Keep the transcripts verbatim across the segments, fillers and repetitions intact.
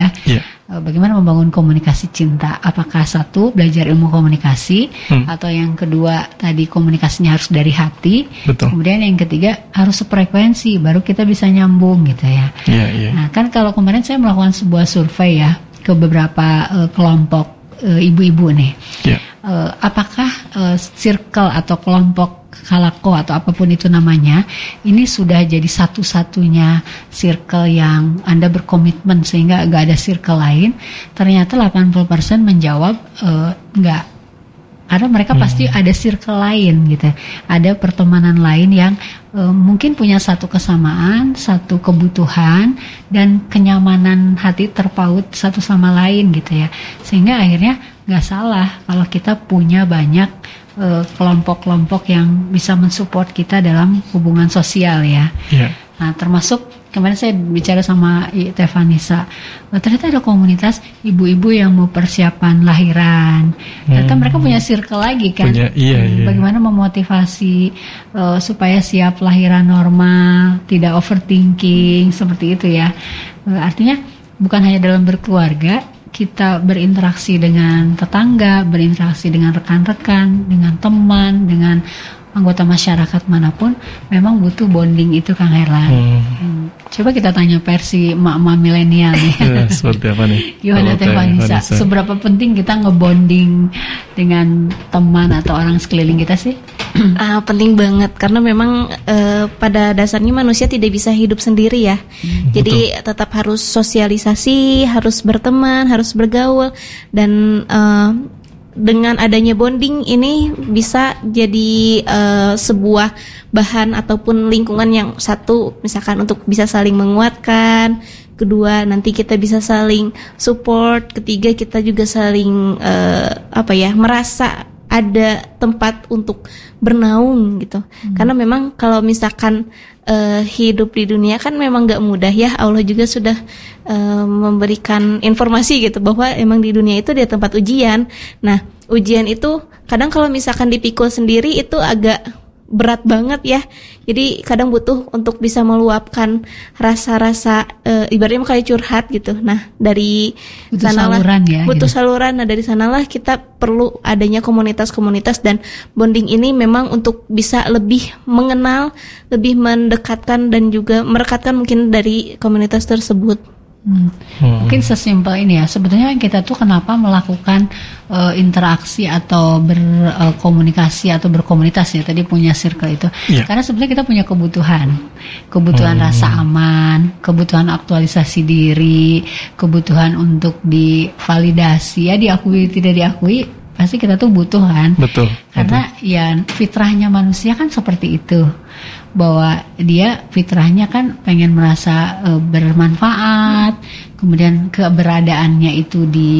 Yeah. Bagaimana membangun komunikasi cinta? Apakah satu belajar ilmu komunikasi, hmm. atau yang kedua tadi komunikasinya harus dari hati. Betul. Kemudian yang ketiga harus sefrekuensi, baru kita bisa nyambung gitu ya. Yeah, yeah. Nah kan kalau kemarin saya melakukan sebuah survei ya ke beberapa uh, kelompok uh, ibu-ibu nih. Yeah. Uh, apakah uh, circle atau kelompok Kalako atau apapun itu namanya, ini sudah jadi satu-satunya circle yang Anda berkomitmen sehingga gak ada circle lain? Ternyata delapan puluh persen menjawab uh, enggak. Karena mereka hmm. pasti ada circle lain gitu. Ada pertemanan lain yang uh, mungkin punya satu kesamaan, satu kebutuhan dan kenyamanan hati terpaut satu sama lain gitu ya. Sehingga akhirnya gak salah kalau kita punya banyak kelompok-kelompok yang bisa mensupport kita dalam hubungan sosial ya. Yeah. Nah termasuk kemarin saya bicara sama Teh Vanessa, ternyata ada komunitas ibu-ibu yang mau persiapan lahiran. Ternyata hmm. mereka punya circle lagi kan. Punya, iya, iya. Bagaimana memotivasi uh, supaya siap lahiran normal, tidak overthinking seperti itu ya. Uh, artinya bukan hanya dalam berkeluarga, kita berinteraksi dengan tetangga, berinteraksi dengan rekan-rekan, dengan teman, dengan anggota masyarakat manapun, memang butuh bonding itu Kang Herlan. Hmm. Hmm. Coba kita tanya versi emak-emak milenial nih. Ya, seperti apa nih? Gimana Teh Vanessa? Seberapa penting kita ngebonding dengan teman atau orang sekeliling kita sih? Uh, penting banget karena memang uh, pada dasarnya manusia tidak bisa hidup sendiri ya. Hmm, Jadi betul. Tetap harus sosialisasi, harus berteman, harus bergaul dan uh, dengan adanya bonding ini bisa jadi uh, sebuah bahan ataupun lingkungan yang satu misalkan untuk bisa saling menguatkan, kedua nanti kita bisa saling support, ketiga kita juga saling uh, apa ya merasa ada tempat untuk bernaung gitu. Hmm. Karena memang kalau misalkan uh, hidup di dunia kan memang gak mudah ya. Allah juga sudah uh, memberikan informasi gitu bahwa emang di dunia itu dia tempat ujian. Nah, ujian itu kadang kalau misalkan dipikul sendiri itu agak berat banget ya. Jadi kadang butuh untuk bisa meluapkan rasa-rasa e, ibaratnya kayak curhat gitu. Nah, dari butuh sanalah saluran ya, butuh gitu. saluran. Nah, dari sanalah kita perlu adanya komunitas-komunitas dan bonding ini memang untuk bisa lebih mengenal, lebih mendekatkan dan juga merekatkan mungkin dari komunitas tersebut. Hmm. Hmm. Mungkin sesimpel ini ya. Sebetulnya kita tuh kenapa melakukan uh, interaksi atau berkomunikasi uh, atau berkomunitas ya. Tadi punya circle itu. Yeah. Karena sebenarnya kita punya kebutuhan, kebutuhan hmm. rasa aman, kebutuhan aktualisasi diri, kebutuhan untuk divalidasi ya, diakui tidak diakui. Pasti kita tuh butuh kan. Betul. Karena betul. Ya fitrahnya manusia kan seperti itu. Bahwa dia fitrahnya kan pengen merasa e, bermanfaat, kemudian keberadaannya itu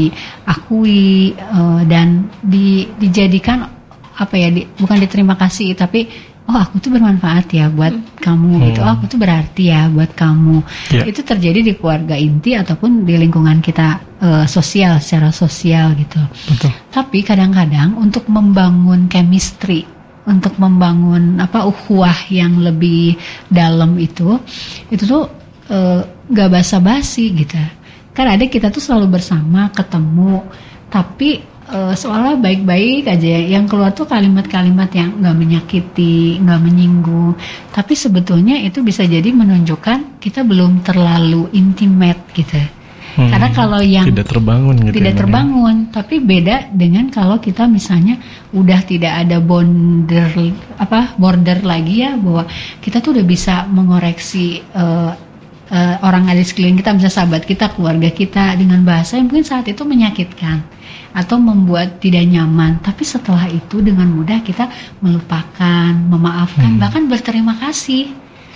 diakui e, dan di, dijadikan apa ya, di, bukan diterima kasih tapi oh aku tuh bermanfaat ya buat hmm. kamu gitu, oh aku tuh berarti ya buat kamu. Yeah. Itu terjadi di keluarga inti ataupun di lingkungan kita e, sosial, secara sosial gitu. Betul. Tapi kadang-kadang untuk membangun chemistry, untuk membangun apa ukhuwah yang lebih dalam itu, itu tuh e, gak basa-basi gitu. Kan ada kita tuh selalu bersama, ketemu, tapi e, seolah baik-baik aja. Yang keluar tuh kalimat-kalimat yang gak menyakiti, gak menyinggung. Tapi sebetulnya itu bisa jadi menunjukkan kita belum terlalu intimate gitu. Hmm, karena kalau yang tidak terbangun gitu tidak terbangun, ya. Tapi beda dengan kalau kita misalnya udah tidak ada border apa border lagi ya, bahwa kita tuh udah bisa mengoreksi uh, uh, orang ada di sekeliling kita, misalnya sahabat kita, keluarga kita dengan bahasa yang mungkin saat itu menyakitkan atau membuat tidak nyaman, tapi setelah itu dengan mudah kita melupakan, memaafkan, hmm. bahkan berterima kasih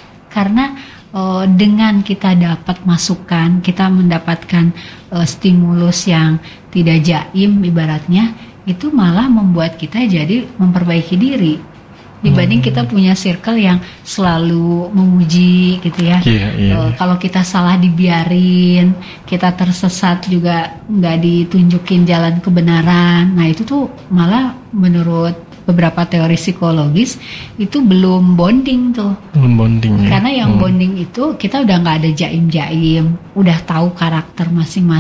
karena Uh, dengan kita dapat masukan, kita mendapatkan uh, stimulus yang tidak jaim ibaratnya, itu malah membuat kita jadi memperbaiki diri dibanding hmm. kita punya circle yang selalu memuji gitu ya. Yeah, yeah. Uh, kalau kita salah dibiarin, kita tersesat juga nggak ditunjukin jalan kebenaran. Nah itu tuh malah menurut beberapa teori psikologis itu belum bonding tuh. Belum bonding. Karena ya. yang hmm. bonding itu kita udah nggak ada jaim-jaim, udah tahu karakter masing-masing.